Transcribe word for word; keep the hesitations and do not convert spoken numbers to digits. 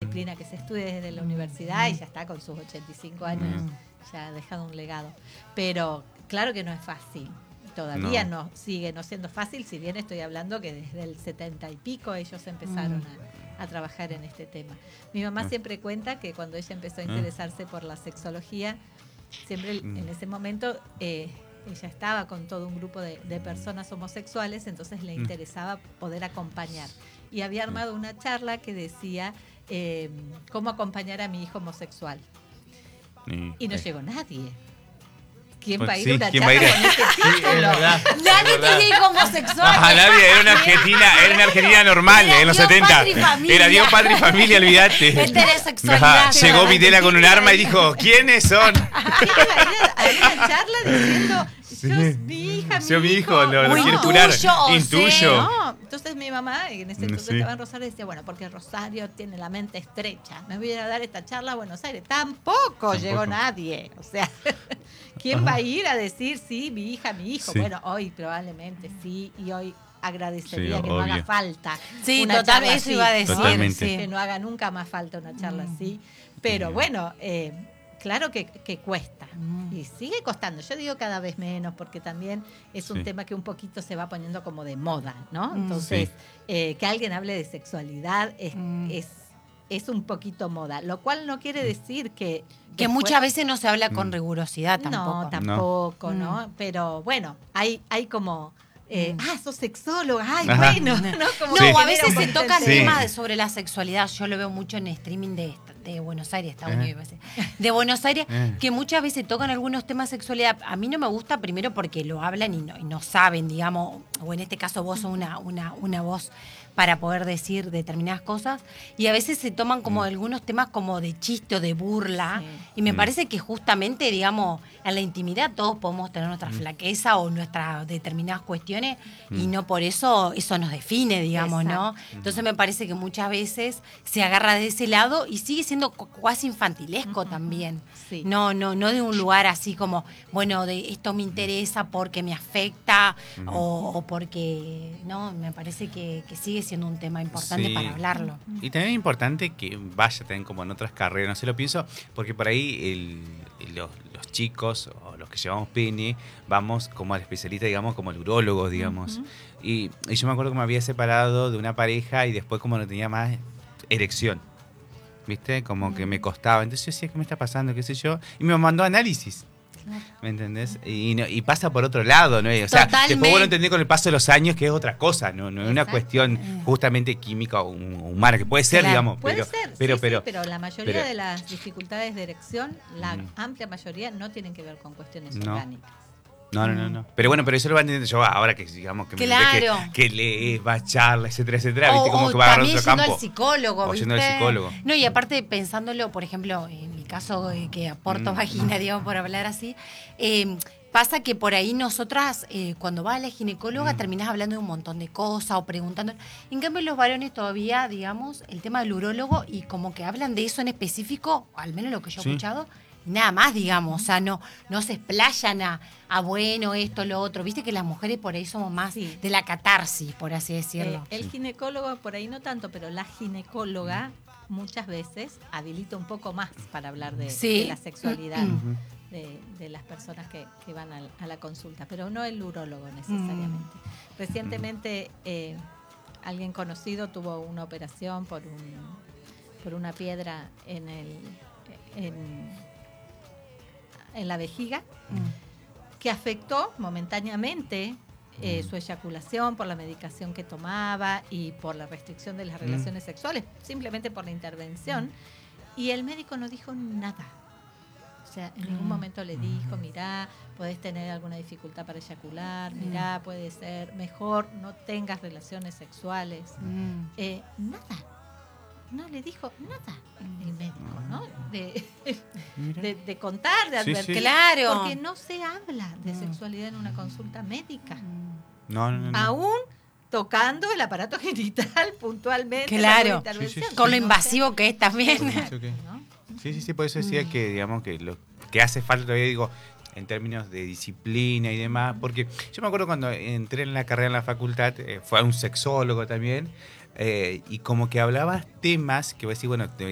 disciplina que se estudia desde la universidad y ya está con sus ochenta y cinco años, ya ha dejado un legado. Pero claro que no es fácil. Todavía no. no sigue no siendo fácil, si bien estoy hablando que desde el setenta y pico ellos empezaron mm. a, a trabajar en este tema. Mi mamá mm. siempre cuenta que cuando ella empezó a interesarse mm. por la sexología, siempre mm. en ese momento eh, ella estaba con todo un grupo de, de personas homosexuales, entonces le interesaba poder acompañar. Y había armado una charla que decía eh, cómo acompañar a mi hijo homosexual. Mm. Y no llegó nadie. ¿Quién va a ir a una charla con este título? Nadie tiene hijos homosexuales. Ah, nadie, era una Argentina, era una Argentina normal era en los Dios, setenta. Era Dios, padre y familia, olvídate. Heterosexualidad. Llegó Videla con un arma y dijo, ¿quiénes son? Hay una charla diciendo, sí. yo, mi hija, mi Yo, mi hijo, hijo lo, lo no. quiero curar. Intuyo, Intuyo. No, entonces mi mamá, en ese entonces sí. estaba en Rosario, decía, bueno, porque Rosario tiene la mente estrecha. Me voy a ir a dar esta charla a Buenos Aires. Tampoco, Tampoco. llegó nadie. O sea, ¿quién Ajá. va a ir a decir, sí, mi hija, mi hijo? Sí. Bueno, hoy probablemente sí, y hoy agradecería sí, que obvio. no haga falta. Sí, una total, charla eso así, iba a decir. Totalmente. Que no haga nunca más falta una charla mm. así. Pero mm. bueno, eh, claro que, que cuesta. Mm. Y sigue costando. Yo digo cada vez menos, porque también es un sí. tema que un poquito se va poniendo como de moda, ¿no? Entonces, sí. eh, que alguien hable de sexualidad es, mm. es, es un poquito moda. Lo cual no quiere decir que... Que después, muchas veces no se habla con mm. rigurosidad tampoco. No, tampoco, no. ¿no? Pero bueno, hay, hay como... Eh, ah, sos sexóloga, ay, Ajá. bueno. No, como no sí. a veces se tocan sí. temas de, sobre la sexualidad. Yo lo veo mucho en streaming de, de Buenos Aires, Estados Unidos, eh. de Buenos Aires, eh. que muchas veces tocan algunos temas de sexualidad. A mí no me gusta primero porque lo hablan y no, y no saben, digamos, o en este caso vos sos una, una, una voz para poder decir determinadas cosas, y a veces se toman como mm. algunos temas como de chiste o de burla, sí. y me mm. parece que justamente, digamos, en la intimidad todos podemos tener nuestra mm. flaqueza o nuestras determinadas cuestiones, mm. y no por eso eso nos define, digamos, exacto. ¿no? Entonces me parece que muchas veces se agarra de ese lado y sigue siendo cuasi infantilesco mm. también. Sí. No, no, no de un lugar así como, bueno, de esto me interesa porque me afecta, mm. o, o porque, no, me parece que, que sigue siendo un tema importante sí. para hablarlo. Y también es importante que vaya también como en otras carreras, no sé, lo pienso, porque por ahí el, los, los chicos o los que llevamos pene, vamos como al especialista, digamos, como al urólogo, digamos. Uh-huh. y, y yo me acuerdo que me había separado de una pareja y después como no tenía más erección, ¿viste? Como uh-huh. que me costaba. Entonces yo decía, ¿qué me está pasando? ¿Qué sé yo? Y me mandó análisis. ¿Me entendés? Y, no, y pasa por otro lado, ¿no? O sea, Totalmente. después vos lo entendés con el paso de los años que es otra cosa, no, no es una cuestión justamente química o humana, que puede ser, claro, digamos. Puede pero, ser, pero, sí, pero, sí, pero la mayoría pero, de las dificultades de erección, la mm. amplia mayoría, no tienen que ver con cuestiones no. orgánicas. No, no, no, no. Pero bueno, pero eso lo va a entender yo ahora que digamos que, claro. me, que, que lees, va a charla, etcétera, etcétera, viste, como que va a agarrar otro campo. Al psicólogo, o ¿viste? yendo al psicólogo. No, y aparte pensándolo, por ejemplo, en mi caso que aporto mm. vagina, digamos, por hablar así, eh, pasa que por ahí nosotras, eh, cuando vas a la ginecóloga, mm. terminás hablando de un montón de cosas o preguntando. En cambio, los varones todavía, digamos, el tema del urólogo, y como que hablan de eso en específico, al menos lo que yo he sí. escuchado, y nada más, digamos, o sea, no, no se explayan a, a bueno, esto, lo otro. Viste que las mujeres por ahí somos más sí. de la catarsis, por así decirlo. Eh, el ginecólogo por ahí no tanto, pero la ginecóloga muchas veces habilita un poco más para hablar de, sí. de la sexualidad. Uh-huh. De, de las personas que, que van a, a la consulta, pero no el urólogo necesariamente. Mm. Recientemente eh, alguien conocido tuvo una operación por un por una piedra en el en, en la vejiga mm. que afectó momentáneamente eh, mm. su eyaculación por la medicación que tomaba y por la restricción de las relaciones mm. sexuales, simplemente por la intervención, mm. y el médico no dijo nada. O sea, en ningún momento le dijo, mirá, podés tener alguna dificultad para eyacular, mirá, puede ser mejor, no tengas relaciones sexuales. Mm. Eh, nada, no le dijo nada el médico, ¿no? De, de, de contar, de advertir. Sí, sí. Claro. Porque no se habla de sexualidad en una consulta médica. No, no, no. Aún tocando el aparato genital puntualmente. Claro, sí, sí, sí. con lo invasivo que es también. Sí, okay. Sí, sí, sí, por eso decía mm. que, digamos, que lo que hace falta todavía, digo, en términos de disciplina y demás, porque yo me acuerdo cuando entré en la carrera en la facultad, eh, fue un sexólogo también, eh, y como que hablabas temas que vos decís, bueno, te